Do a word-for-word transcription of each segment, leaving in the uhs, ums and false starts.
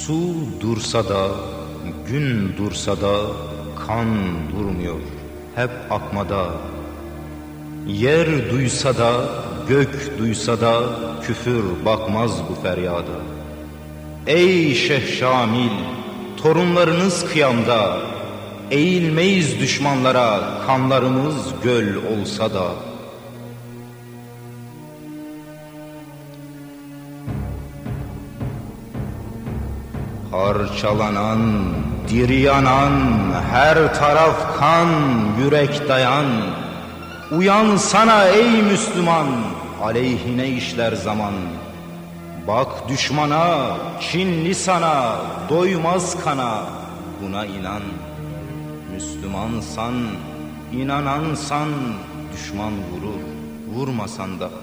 Su dursa da, gün dursa da kan durmuyor, hep akmada. Yer duysa da, gök duysa da küfür bakmaz bu feryada. Ey Şeyh Şamil, torunlarınız kıyamda, eğilmeyiz düşmanlara, kanlarımız göl olsa da. Parçalanan, diri yanan, her taraf kan, yürek dayan. Uyansana ey Müslüman, aleyhine işler zaman. Bak düşmana, kinli sana, doymaz kana, buna inan. Müslümansan, inanansan, düşman vurur, vurmasan da.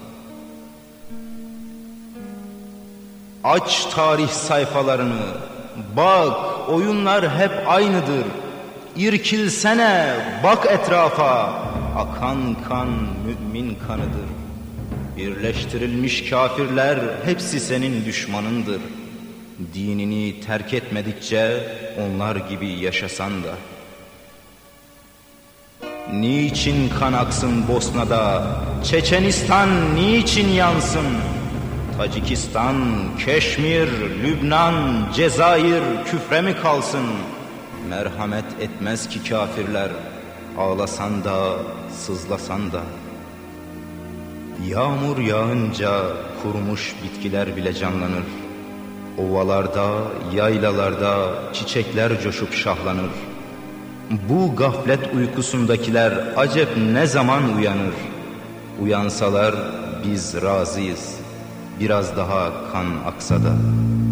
Aç tarih sayfalarını, bak oyunlar hep aynıdır. İrkilsene, bak etrafa, akan kan mümin kanıdır. Birleştirilmiş kafirler hepsi senin düşmanındır. Dinini terk etmedikçe onlar gibi yaşasan da. Niçin kan aksın Bosna'da, Çeçenistan niçin yansın? Tacikistan, Keşmir, Lübnan, Cezayir küfre mi kalsın? Merhamet etmez ki kafirler, ağlasan da, sızlasan da. Yağmur yağınca kurumuş bitkiler bile canlanır. Ovalarda, yaylalarda çiçekler coşup şahlanır. Bu gaflet uykusundakiler acep ne zaman uyanır? Uyansalar biz razıyız, biraz daha kan aksa da.